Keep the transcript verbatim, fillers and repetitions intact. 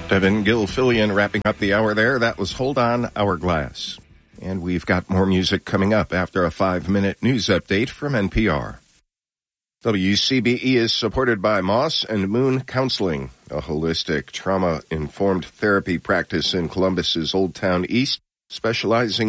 Devin Gilfillian wrapping up the hour there. That was Hold On Hourglass. And we've got more music coming up after a five-minute news update from N P R. W C B E is supported by Moss and Moon Counseling, a holistic trauma-informed therapy practice in Columbus's Old Town East, specializing